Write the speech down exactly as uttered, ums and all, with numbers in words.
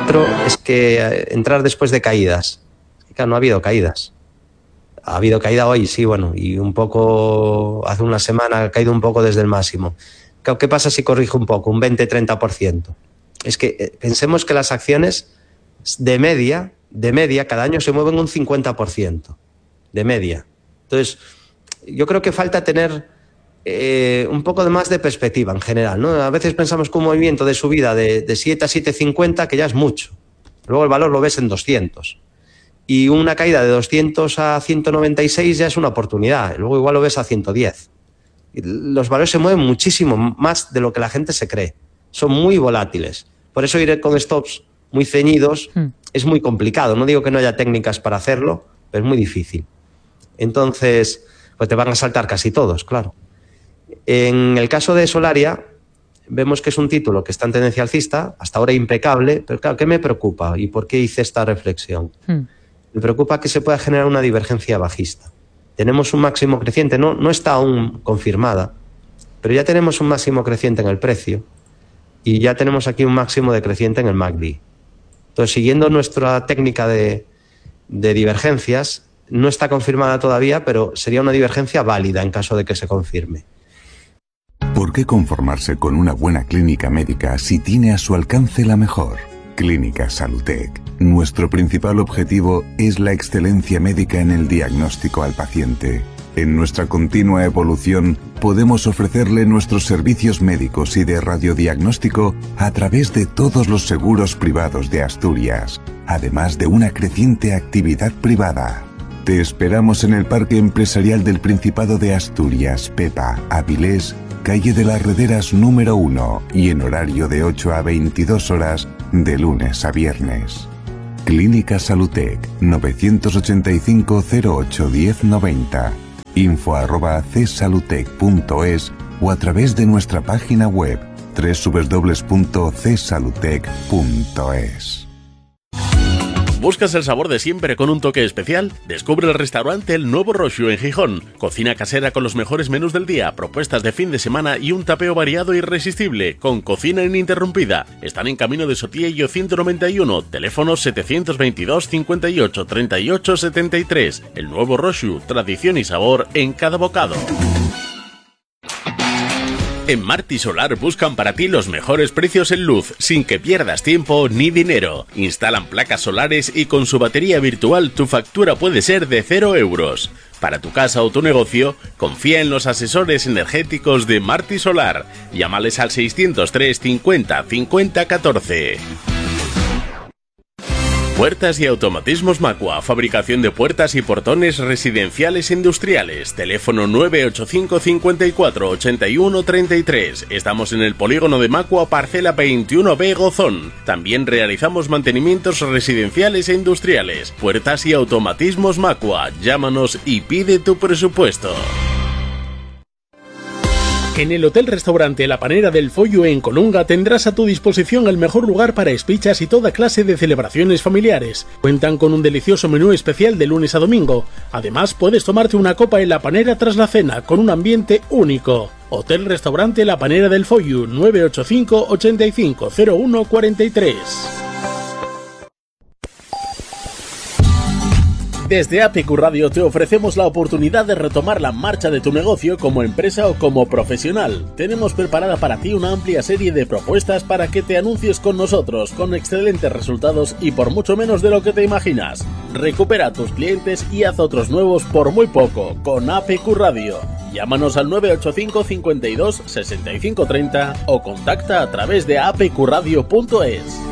cuatro es que entrar después de caídas. Claro, no ha habido caídas. Ha habido caída hoy, sí, bueno, y un poco, hace una semana ha caído un poco desde el máximo. ¿Qué pasa si corrige un poco, un veinte a treinta por ciento? Es que pensemos que las acciones de media, de media, cada año se mueven un cincuenta por ciento, de media. Entonces, yo creo que falta tener eh, un poco de más de perspectiva en general, ¿no? A veces pensamos que un movimiento de subida de, de siete a siete cincuenta, que ya es mucho. Luego el valor lo ves en doscientos. Y una caída de doscientos a ciento noventa y seis ya es una oportunidad. Luego igual lo ves a ciento diez. Los valores se mueven muchísimo más de lo que la gente se cree. Son muy volátiles. Por eso ir con stops muy ceñidos mm. es muy complicado. No digo que no haya técnicas para hacerlo, pero es muy difícil. Entonces, pues te van a saltar casi todos, claro. En el caso de Solaria, vemos que es un título que está en tendencia alcista, hasta ahora impecable, pero claro, ¿qué me preocupa? ¿Y por qué hice esta reflexión? Mm. Me preocupa que se pueda generar una divergencia bajista. Tenemos un máximo creciente, no, no está aún confirmada, pero ya tenemos un máximo creciente en el precio y ya tenemos aquí un máximo decreciente en el M A C D. Entonces, siguiendo nuestra técnica de, de divergencias, no está confirmada todavía, pero sería una divergencia válida en caso de que se confirme. ¿Por qué conformarse con una buena clínica médica si tiene a su alcance la mejor? Clínica Salutec. Nuestro principal objetivo es la excelencia médica en el diagnóstico al paciente. En nuestra continua evolución, podemos ofrecerle nuestros servicios médicos y de radiodiagnóstico a través de todos los seguros privados de Asturias, además de una creciente actividad privada. Te esperamos en el Parque Empresarial del Principado de Asturias, Pepa, Avilés, calle de las Rederas número uno y en horario de ocho a veintidós horas de lunes a viernes. Clínica Salutec novecientos ochenta y cinco cero ocho diez noventa, info arroba csalutec punto es o a través de nuestra página web doble u doble u doble u punto c salutec punto es. ¿Buscas el sabor de siempre con un toque especial? Descubre el restaurante El Nuevo Roxu en Gijón. Cocina casera con los mejores menús del día, propuestas de fin de semana y un tapeo variado e irresistible, con cocina ininterrumpida. Están en camino de Sotillo ciento noventa y uno, teléfono setecientos veintidós cincuenta y ocho treinta y ocho setenta y tres. El Nuevo Roxu, tradición y sabor en cada bocado. En Marti Solar buscan para ti los mejores precios en luz, sin que pierdas tiempo ni dinero. Instalan placas solares y con su batería virtual tu factura puede ser de cero euros. Para tu casa o tu negocio, confía en los asesores energéticos de Marti Solar. Llámales al seiscientos tres cincuenta cincuenta catorce. Puertas y automatismos Macua, fabricación de puertas y portones residenciales e industriales. Teléfono nueve ocho cinco cincuenta y cuatro ochenta y uno treinta y tres. Estamos en el polígono de Macua, parcela veintiuno B Gozón. También realizamos mantenimientos residenciales e industriales. Puertas y automatismos Macua. Llámanos y pide tu presupuesto. En el Hotel Restaurante La Panera del Follo en Colunga tendrás a tu disposición el mejor lugar para espichas y toda clase de celebraciones familiares. Cuentan con un delicioso menú especial de lunes a domingo. Además, puedes tomarte una copa en La Panera tras la cena, con un ambiente único. Hotel Restaurante La Panera del Follo, nueve ocho cinco ochenta y cinco cero uno cuarenta y tres. Desde A P Q Radio te ofrecemos la oportunidad de retomar la marcha de tu negocio como empresa o como profesional. Tenemos preparada para ti una amplia serie de propuestas para que te anuncies con nosotros, con excelentes resultados y por mucho menos de lo que te imaginas. Recupera a tus clientes y haz otros nuevos por muy poco con A P Q Radio. Llámanos al nueve ocho cinco cincuenta y dos sesenta y cinco treinta o contacta a través de a p q radio punto es.